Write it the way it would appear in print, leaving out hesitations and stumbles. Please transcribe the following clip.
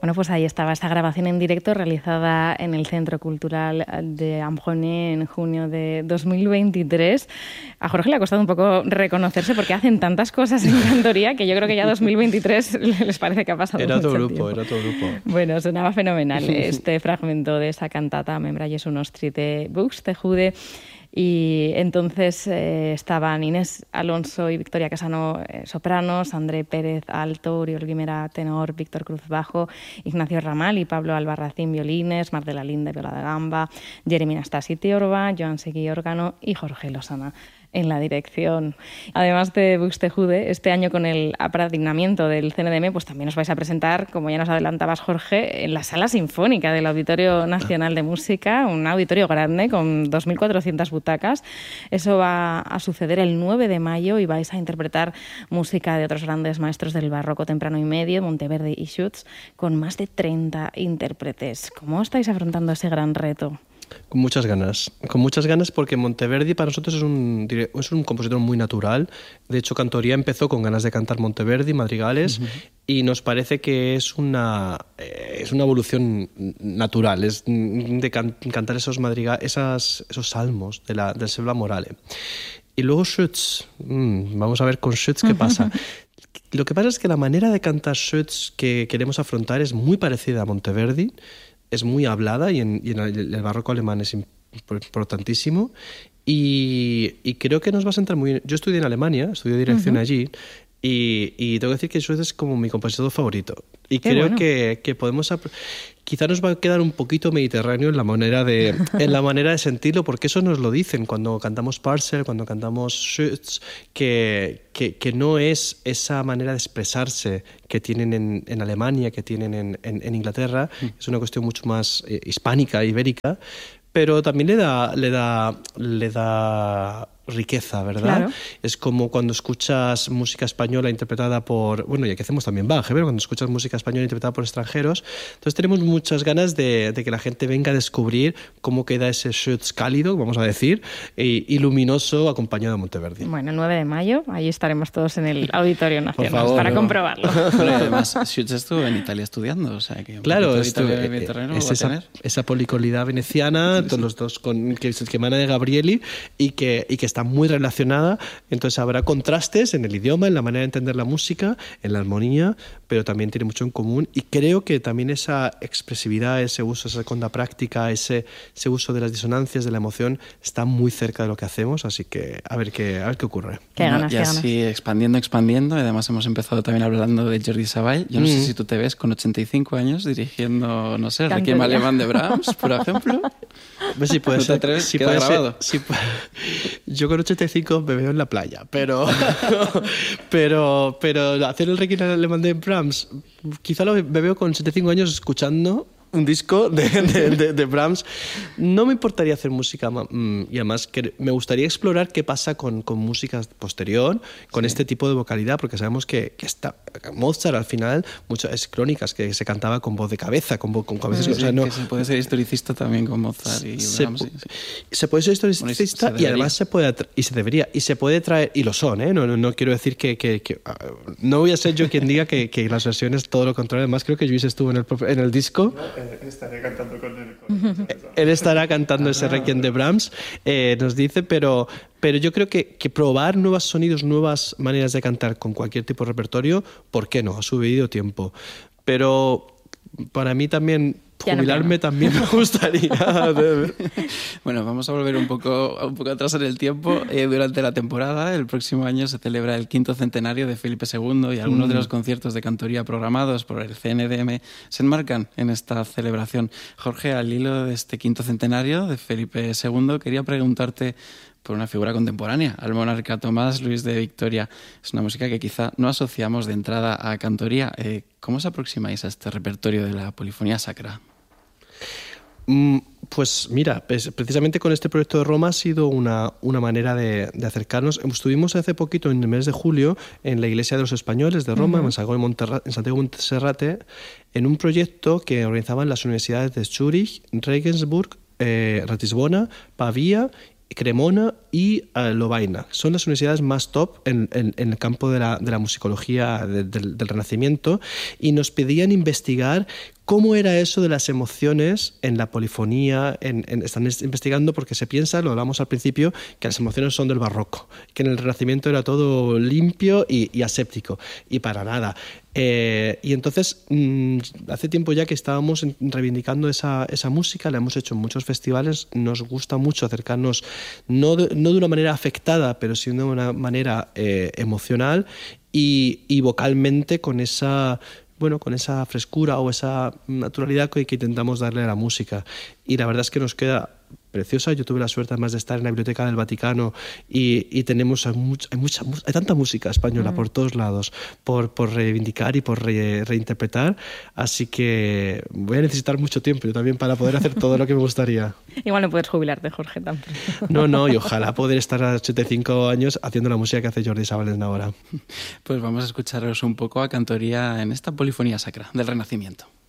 Bueno, pues ahí estaba esta grabación en directo realizada en el Centro Cultural de Ambroné en junio de 2023. A Jorge le ha costado un poco reconocerse porque hacen tantas cosas en cantoría que yo creo que ya 2023 les parece que ha pasado era mucho otro tiempo. Era otro grupo. Bueno, sonaba fenomenal este fragmento de esa cantata Membra Jesu Nostri de Buxtehude. Y entonces estaban Inés Alonso y Victoria Casano, sopranos, André Pérez, alto, Oriol Guimera, tenor, Víctor Cruz, bajo, Ignacio Ramal y Pablo Albarracín, violines, Marcela Linde, viola de gamba, Jeremy Nastasi, tiorba, Joan Seguí, órgano y Jorge Losana en la dirección. Además de Buxtehude, este año con el apadrinamiento del CNDM, pues también os vais a presentar, como ya nos adelantabas, Jorge, en la Sala Sinfónica del Auditorio Nacional de Música, un auditorio grande con 2.400 butacas. Eso va a suceder el 9 de mayo y vais a interpretar música de otros grandes maestros del barroco temprano y medio, Monteverdi y Schütz, con más de 30 intérpretes. ¿Cómo estáis afrontando ese gran reto? Con muchas ganas porque Monteverdi para nosotros es un compositor muy natural. De hecho, Cantoría empezó con ganas de cantar Monteverdi, madrigales, y nos parece que es una evolución natural, es de cantar esos madrigales, esos salmos del Sebla Morale. Y luego Schütz, vamos a ver con Schütz qué pasa. Lo que pasa es que la manera de cantar Schütz que queremos afrontar es muy parecida a Monteverdi, es muy hablada y en el barroco alemán es importantísimo y creo que nos va a sentar muy bien. Yo estudié en Alemania, estudié dirección allí y tengo que decir que Schütz es como mi compositor favorito y Qué creo bueno. que podemos... Quizá nos va a quedar un poquito mediterráneo en la manera de sentirlo, porque eso nos lo dicen cuando cantamos Parcel, cuando cantamos Schütz, que no es esa manera de expresarse que tienen en Alemania, que tienen en Inglaterra. Es una cuestión mucho más hispánica, ibérica, pero también le da riqueza, ¿verdad? Claro. Es como cuando escuchas música española interpretada por... Bueno, y aquí hacemos también Bach, pero cuando escuchas música española interpretada por extranjeros. Entonces tenemos muchas ganas de que la gente venga a descubrir cómo queda ese Schütz cálido, vamos a decir, y luminoso acompañado de Monteverdi. Bueno, el 9 de mayo, ahí estaremos todos en el Auditorio Nacional Por favor, para ¿no? comprobarlo. Pero además, Schütz estuvo en Italia estudiando, o sea que... Claro, es esa policolidad veneciana, todos los dos que emana de Gabrieli y que está muy relacionada, entonces habrá contrastes en el idioma, en la manera de entender la música, en la armonía, pero también tiene mucho en común y creo que también esa expresividad, ese uso, esa seconda práctica, ese uso de las disonancias, de la emoción, está muy cerca de lo que hacemos, así que a ver qué ocurre. Qué ganas, y qué así expandiendo, y además hemos empezado también hablando de Jordi Savall. Yo no sé si tú te ves con 85 años dirigiendo, no sé, Requiem alemán de Brahms, por ejemplo. Pues sí, puede ¿No te ser. atreves? Sí, Queda puede grabado. ser. Sí, yo con 85 me veo en la playa, pero hacer el Requiem alemán de Brahms, quizá me veo con 75 años escuchando un disco de Brahms. No me importaría hacer música y además que me gustaría explorar qué pasa con música posterior, con este tipo de vocalidad, porque sabemos que está Mozart al final, es crónicas que se cantaba con voz de cabeza, con cabezas. Sí, o sea, no, que se puede ser historicista también con Mozart y Brahms. Se puede ser historicista y además se puede traer, y lo son, ¿eh? No quiero decir que no voy a ser yo quien diga que las versiones todo lo contrario. Además creo que Luis estuvo en el disco. Estaré cantando con él. Él estará cantando ese Requiem de Brahms, nos dice, pero yo creo que probar nuevos sonidos, nuevas maneras de cantar con cualquier tipo de repertorio, ¿por qué no? A su debido tiempo. Pero para mí también jubilarme también me gustaría. Bueno, vamos a volver un poco atrás en el tiempo. Durante la temporada, el próximo año se celebra el 5º centenario de Felipe II y algunos de los conciertos de cantoría programados por el CNDM se enmarcan en esta celebración. Jorge, al hilo de este 5º centenario de Felipe II, quería preguntarte por una figura contemporánea, al monarca Tomás Luis de Victoria. Es una música que quizá no asociamos de entrada a cantoría. ¿Cómo os aproximáis a este repertorio de la polifonía sacra? Pues mira, precisamente con este proyecto de Roma ha sido una manera de acercarnos. Estuvimos hace poquito, en el mes de julio, en la Iglesia de los Españoles de Roma, en Santiago de Monserrate, en un proyecto que organizaban las universidades de Zúrich, Regensburg, Ratisbona, Pavía, Cremona y Lovaina. Son las universidades más top en el campo de la musicología del Renacimiento y nos pedían investigar ¿Cómo era eso de las emociones en la polifonía? Están investigando porque se piensa, lo hablamos al principio, que las emociones son del barroco, que en el Renacimiento era todo limpio y aséptico, y para nada. Y entonces, hace tiempo ya que estábamos reivindicando esa música, la hemos hecho en muchos festivales, nos gusta mucho acercarnos, no de una manera afectada, pero sí de una manera emocional y vocalmente con esa frescura o esa naturalidad que intentamos darle a la música. Y la verdad es que nos queda preciosa. Yo tuve la suerte además de estar en la Biblioteca del Vaticano y tenemos hay tanta música española por todos lados por reivindicar y por reinterpretar, así que voy a necesitar mucho tiempo yo también para poder hacer todo lo que me gustaría. Igual no puedes jubilarte, Jorge, tampoco. No, y ojalá poder estar a 85 años haciendo la música que hace Jordi Sábales ahora. Pues vamos a escucharos un poco a cantoría en esta polifonía sacra del Renacimiento.